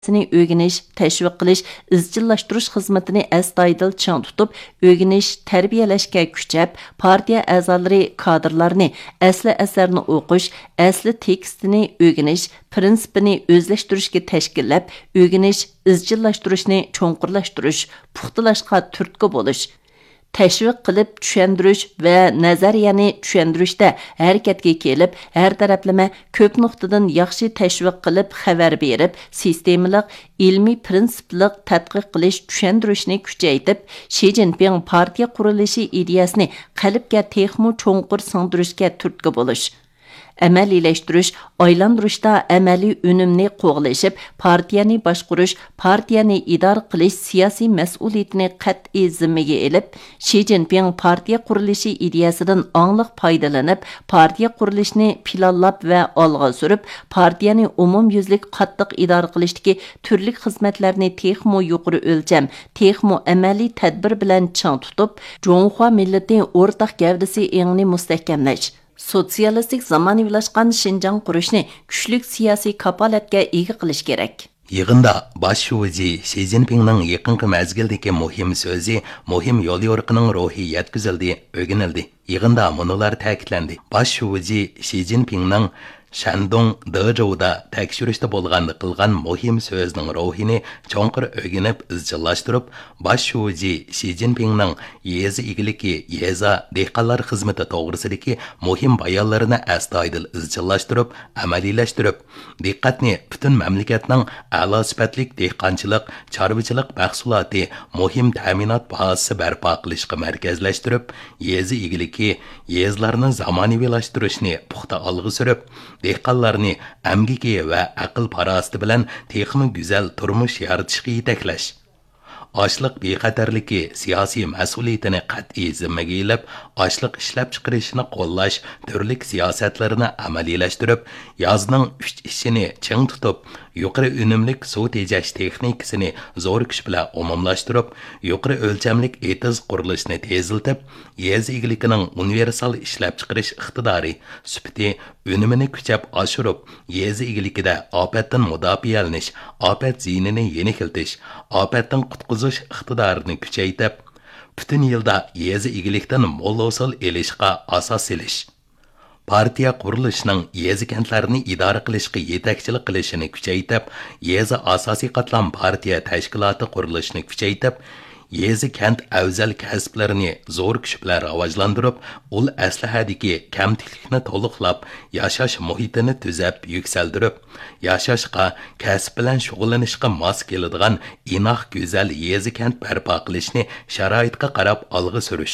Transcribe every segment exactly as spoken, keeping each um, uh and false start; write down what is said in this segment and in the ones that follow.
sini öğreniş, təşviq qilish, izchillashtirish xizmatini astoydil ching tutib, öğrenish, tarbiyalashga kuchab, partiya a'zolari kadrlarni asli asarni o'qish, asli tekstini öğrenish, prinsipini o'zlashtirishga tashkillab, öğrenish, izchillashtirishni cho'nqurlashtirish, puxtalashga turtki bo'lish. Təşviq qilib tushundirish va nazariyani tushuntirishda harakatga kelib, har taraflama ko'p nuqtadan yaxshi təşviq qilib xabar berib, sistemalik, ilmiy prinsipliq tadqiq qilish tushuntirishni kuchaytirib, Xi Jinping partiya qurilishi ideyasini qalbga texmo cho'nqur singdirishga turtki bo'lish. Əməliyləşdiriş, aylandırışda əməli önümni qoğulaşıb, partiyani başqurish, partiyani idare qilish siyasi məsuliyyətini qat'i zimməyə elib, Xi Jinping partiya qurilishi ideyasından anlıq faydalanıb, partiya qurilishini planlab və alğa sürüb, partiyani umumyüzlük qattiq idare qilishdagi turli xizmatlarni texmo yuqori o'lcham, texmo əməli tədbir bilan ching tutib, Jonghua millati o'rtaq gavdasi engini mustahkamlash. Sotsialistik zamanivlashgan Şinjan qurishni kuchlik siyosiy kapolatga ega qilish kerak. Yig'inda bosh shuji Xi Jinpingning yaqinqi mazgildagi muhim so'zi, muhim yo'l yo'riqining ruhi yetkazildi, o'rganildi. Yig'inda munolar ta'kidlandi. Bosh shuji Xi Jinpingning Shandong Dezhouda tekshirishda bo'lgan qilgan muhim so'zning ruhini cho'nqir o'rganib, izchillashtirib, bosh shuji Xi Jinpingning yezi igiligi, yeza dehqonlar xizmati to'g'risidagi muhim bayonlarini astoydil izchillashtirib, amaliylashtirib, diqqatni butun mamlakatning a'lo sifatli dehqonchilik, chorvachilik mahsuloti, muhim ta'minot bahosisi barpo qilishga markazlashtirib, yezi igiligi, yezlarni zamonaviylashtirishni puxta olg'a surib, dehqonlarni amgiki va aql parosati bilan texmi go'zal turmush yaratishga yetaklash. Ochliq bexatarligi siyosiy mas'uliyatini qat'iy zimmaga ilib, ochliq ishlab chiqarishni qo'llash, turli siyosatlarini amaliylashtirib, yozning uch ishini ching tutib, yuqori unumlik suv tejash texnikasini zo'r kuch bilan umumlashtirib, yuqori o'lchamlik etiz qurilishni teziltib, yez egiligining universal ishlab chiqarish iqtidori, sifati, unumini kuchab oshirib, yez egiligida ofatdan mudofialanish, ofat zinini yenikiltish, ofatdan qutqizish iqtidorini kuchaytirib, butun yilda yez egilikdan mo'l hosil elishga asos selish. Partiya qurilishining yezi kentlarini idora qilishga yetakchilik qilishini kuchaytirib, yezi asosiy qatlam partiya tashkiloti qurilishini kuchaytirib, yezi kent afzal kasblarini zo'r kuch bilan rivojlantirib, ul aslahadagi kamtiklikni to'liqlab, yashash muhitini tuzab, yuksaltirib, yashashga, kasb bilan shug'ullanishga mos keladigan inoq go'zal yezi kent barpo qilishni sharoitga qarab olg'a surish.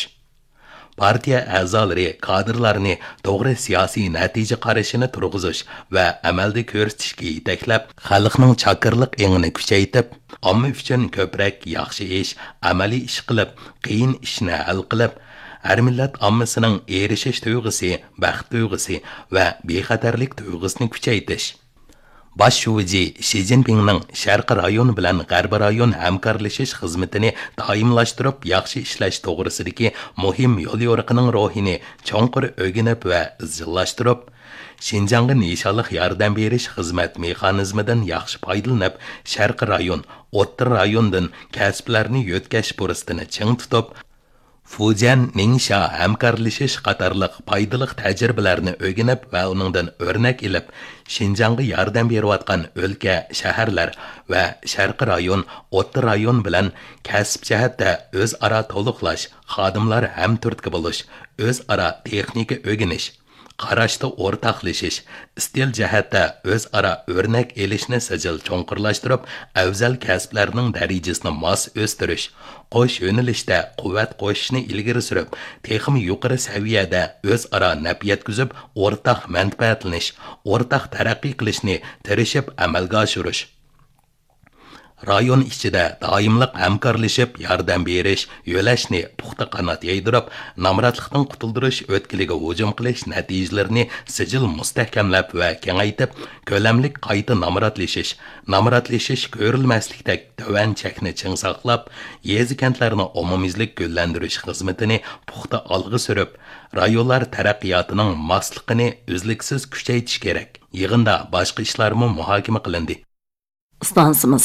Partiya a'zolari kadrlarni to'g'ri siyosiy natija qarashini turg'izish va amalda ko'rsatishga yetaklab, xalqning chaqirliq engini kuchaytirib, omma uchun ko'proq yaxshi ish, amaliy ish qilib, qiyin ishni hal qilib, har millat ommasining erishish tuyg'usi, baxt tuyg'usi va bexatarlik tuyg'usini kuchaytirish. Bosh shuji Xi Jinpingning Sharq rayon bilan G'arb rayon hamkorlashish xizmatini doimlashtirib, yaxshi ishlash to'g'risidagi muhim yo'l yo'riqining ruhini cho'nqir o'rganib va izchillashtirib, Xinjiangga nishonliq yordam berish xizmat mexanizmidan yaxshi foydalanib, Sharq rayon, O'rta rayondan kasblarni yo'tkash fursatini ching tutib, Fujian Ningxia hamkorlashish qatorliq foydali tajribalarni o'rganib va uningdan o'rnak ilib, Xinjiangga yordam berayotgan o'lka, shaharlar va Sharq rayon, O'rta rayon bilan kasb jihatda o'zaro to'liqlash, xodimlar hamturtki bo'lish, o'zaro texnika o'rganish, qarashda o'rtaqlashish, stil jihatda o'zaro o'rnak elishni sijil cho'nqirlashtirib, afzal kasblarning darajasini mos o'stirish, qo'sh yo'nalishda quvvat qo'shishni ilgari surib, texmi yuqori saviyada o'zaro naf yetkazib, o'rtaq manfaatlanish, o'rtaq taraqqiy qilishni tirishib amalga oshirish. Rayon ichida doimliq hamkorlashib, yordam berish, yo'lashni puxta qanot yaydirib, namratlikdan qutuldirish o'tkiliga hujum qilish natijalarini sijil mustahkamlab va kengaytib, ko'lamlik qayta namratlashish, namratlashish ko'rilmaslikdek tovan chakni ching saqlab, yezi kentlarni umumiylik gullantirish xizmatini puxta olg'a surib, rayonlar taraqqiyotining mosligini uzluksiz kuchaytirish kerak. Yig'inda boshqa ishlarmi muhokama qilindi. stansimiz